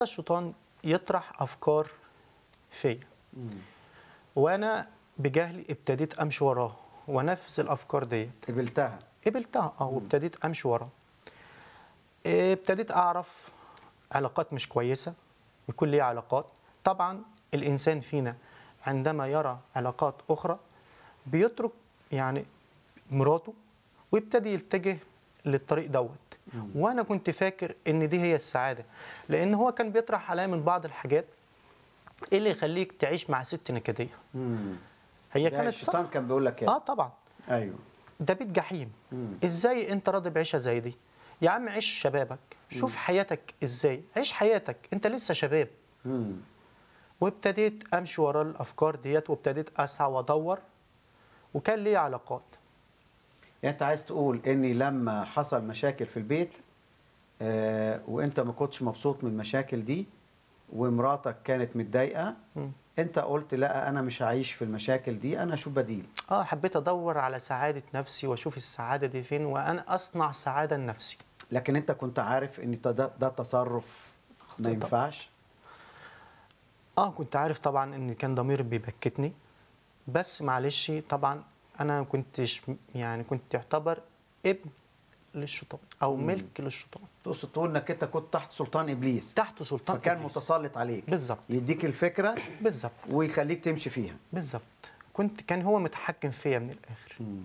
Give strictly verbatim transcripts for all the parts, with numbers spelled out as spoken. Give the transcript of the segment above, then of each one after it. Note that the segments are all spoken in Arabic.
الشيطان يطرح أفكار فيا، وأنا بجهلي ابتديت أمشي وراه وأنفذ الأفكار ديت. قبلتها قبلتها أه وابتديت أمشي وراه. ابتديت أعرف علاقات مش كويسة، يكون لي علاقات. طبعا الإنسان فينا عندما يرى علاقات أخرى بيترك يعني مراته ويبتدي يتجه للطريق دوت. وانا كنت فاكر ان دي هي السعاده، لان هو كان بيطرح عليا من بعض الحاجات ايه اللي يخليك تعيش مع ست نكديه. مم. هي ده كانت الشيطان صح. كان بيقول لك كده. اه طبعا. ايوه. ده بيت جحيم. مم. ازاي انت راضي بعيشه زي دي؟ يا عم عيش شبابك، شوف حياتك ازاي، عيش حياتك، انت لسه شباب. مم. وابتديت امشي ورا الافكار ديت وابتديت اسعى وادور، وكان لي علاقات. يعني انت عايز تقول اني لما حصل مشاكل في البيت آه وانت ما كنتش مبسوط من المشاكل دي ومراتك كانت متضايقه، مم. انت قلت لا انا مش هعيش في المشاكل دي، انا اشوف بديل. اه حبيت ادور على سعاده نفسي واشوف السعاده دي فين، وانا اصنع سعاده لنفسي. لكن انت كنت عارف ان ده, ده تصرف ما طبعا. ينفعش. اه كنت عارف طبعا ان كان ضميري بيبكتني، بس معلش طبعا انا كنتش يعني كنت يعتبر ابن للشيطان او مم. ملك للشيطان، تقصد تقول انك انت كنت تحت سلطان ابليس، تحت سلطان فكان إبليس. متسلط عليك. بالظبط. يديك الفكره بالظبط. ويخليك تمشي فيها. بالظبط. كنت كان هو متحكم فيا من الاخر. مم.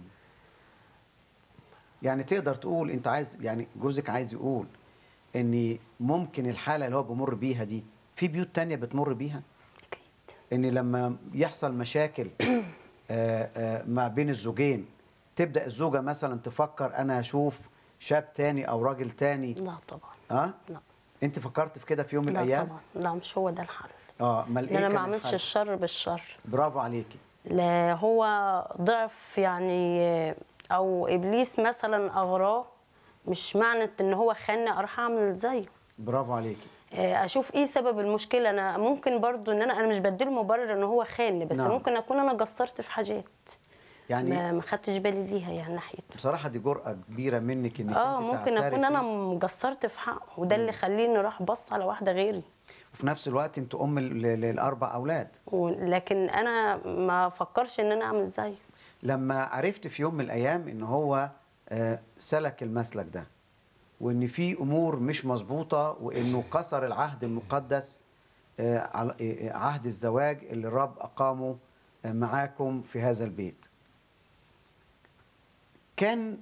يعني تقدر تقول انت عايز، يعني جوزك عايز يقول ان ممكن الحاله اللي هو بيمر بيها دي في بيوت تانية بتمر بيها، ان لما يحصل مشاكل آه، آه، ما بين الزوجين تبدا الزوجه مثلا تفكر انا اشوف شاب تاني او راجل تاني. لا طبعا. اه لا. انت فكرت في كده في يوم من لا الايام؟ طبعا، لا مش هو ده الحل. اه امال ان ايه انا كان ما اعملش الحل؟ الشر بالشر. برافو عليكي. لا هو ضعف يعني، او ابليس مثلا اغراه، مش معنى ان هو خاني اروح اعمل زيه. برافو عليكي. اشوف ايه سبب المشكله. انا ممكن برضو ان انا انا مش بديله مبرر ان هو خاني، بس نعم. ممكن اكون انا قصرت في حاجات يعني ما ما خدتش بالي ليها يعني ناحيته. بصراحه دي جرأة كبيره منك انك اه انت ممكن اكون انا تعترفي. مقصرت في حقه، وده اللي خليني راح بص على واحده غيري. وفي نفس الوقت انت ام ل- ل- للاربع اولاد. لكن انا ما فكرش ان انا اعمل زيه. لما عرفت في يوم من الايام ان هو آه، سلك المسلك ده وان في امور مش مظبوطه وانه كسر العهد المقدس، آه، على- آه، عهد الزواج اللي الرب اقامه آه، معاكم في هذا البيت، كان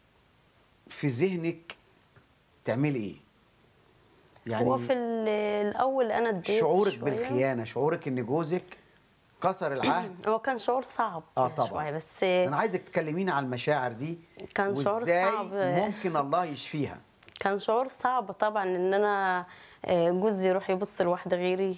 في ذهنك تعملي ايه؟ يعني هو في ال- الاول انا اديت شعورك شوية. بالخيانه، شعورك ان جوزك كسر العهد. هو كان شعور صعب اه طبعا شوية، بس انا عايزك تكلميني على المشاعر دي كان شعور وازاي صعب. ممكن الله يشفيها. كان شعور صعب طبعا ان انا آه، جوزي يروح يبص لواحده غيري.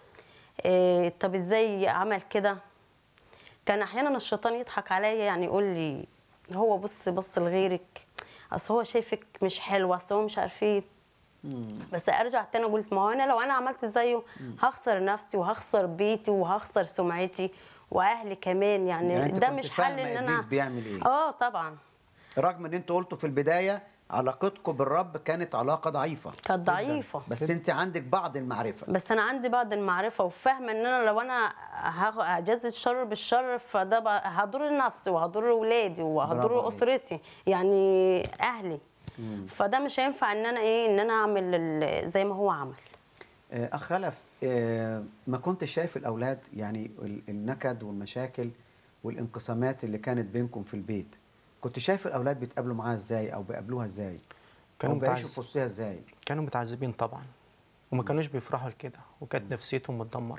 آه، طب ازاي عمل كده؟ كان احيانا الشيطان يضحك عليا، يعني يقول لي هو بص بص لغيرك، اصل هو شايفك مش حلوه، اصل هو مش عارف ايه. بس ارجع تاني قلت ما هو انا لو انا عملت زيه هخسر نفسي وهخسر بيتي وهخسر سمعتي واهلي كمان. يعني, يعني انت ده كنت مش حل فاهمة ان إبليس انا بيعمل إيه؟ اه طبعا. رغم ان انتوا قلتوا في البدايه علاقتكم بالرب كانت علاقه ضعيفه، كانت ضعيفه، بس انت عندك بعض المعرفه. بس انا عندي بعض المعرفه وفاهمه ان انا لو انا هجازي الشر بالشر فده بقى هضر نفسي وهضر ولادي برافو وهضر عليك. اسرتي يعني اهلي. فده مش هينفع ان انا ايه ان انا اعمل ال- زي ما هو عمل. آه، اخ خلف، آه، ما كنت شايف الاولاد يعني ال- النكد والمشاكل والانقسامات اللي كانت بينكم في البيت، كنت شايف الاولاد بيتقابلوا معاها ازاي او بيقابلوها ازاي؟ كانوا او بيعيشوا متعز... في وسطها ازاي؟ كانوا متعذبين طبعا، وما كانوش بيفرحوا لكده، وكانت نفسيتهم متدمره.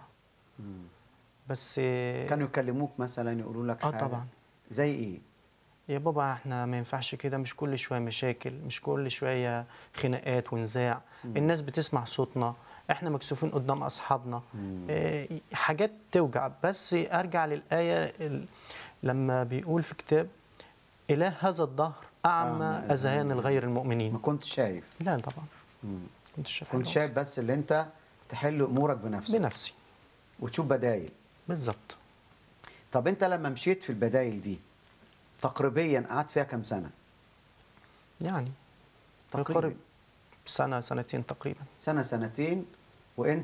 بس كانوا يكلموك مثلا يقولوا لك اه حاجه؟ طبعا. زي ايه؟ يا بابا احنا ما ينفعش كده، مش كل شويه مشاكل، مش كل شويه خناقات ونزاع. الناس بتسمع صوتنا، احنا مكسوفين قدام اصحابنا. اه حاجات توجع. بس ارجع للايه ال- لما بيقول في كتاب اله هذا الدهر اعمى أعمى اذهان الغير ما المؤمنين. كنت شايف؟ لا طبعا. كنت شايف كنت حاجة شايف بس اللي انت تحل امورك بنفسك بنفسي. وتشوف بدايل. بالظبط. طب انت لما مشيت في البدايل دي تقريبا قعدت فيها كام سنه؟ يعني تقريبا يقارب سنه سنتين تقريبا. سنه سنتين. وانت